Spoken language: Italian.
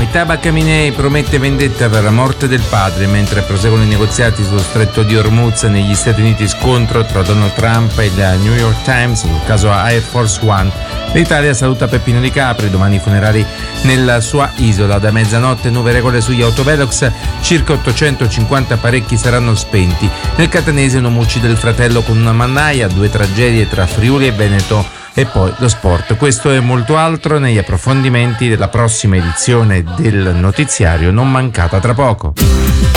Tabak Khamenei promette vendetta per la morte del padre mentre proseguono i negoziati sullo stretto di Hormuz negli Stati Uniti. Scontro tra Donald Trump e il New York Times sul caso Air Force One. L'Italia saluta Peppino Di Capri, domani i funerali nella sua isola. Da mezzanotte nuove regole sugli autovelox, circa 850 apparecchi saranno spenti. Nel catanese un uomo uccide il fratello con una mannaia, 2 tragedie tra Friuli e Veneto. E poi lo sport. Questo e molto altro negli approfondimenti della prossima edizione del notiziario, non mancata tra poco.